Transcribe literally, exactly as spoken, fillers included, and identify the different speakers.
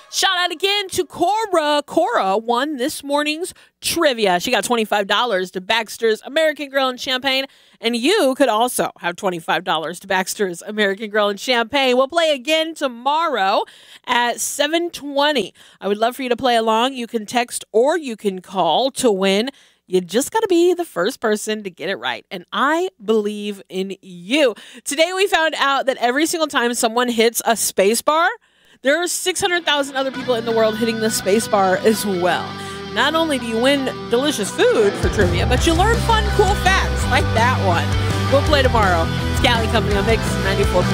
Speaker 1: Shout out again to Cora. Cora won this morning's trivia. She got twenty-five dollars to Baxter's American Grill and Champagne. And you could also have twenty-five dollars to Baxter's American Grill and Champagne. We'll play again tomorrow at seven twenty. I would love for you to play along. You can text or you can call to win. You just got to be the first person to get it right. And I believe in you. Today we found out that every single time someone hits a space bar, there are six hundred thousand other people in the world hitting the space bar as well. Not only do you win delicious food for trivia, but you learn fun, cool facts like that one. We'll play tomorrow. It's Callie Company on Mix ninety-four.